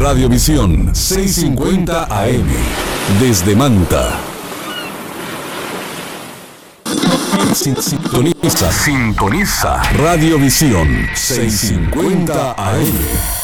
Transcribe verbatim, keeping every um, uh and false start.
Radiovisión seiscientos cincuenta A M. Desde Manta. Sintoniza. Sintoniza. Radiovisión seiscientos cincuenta A M.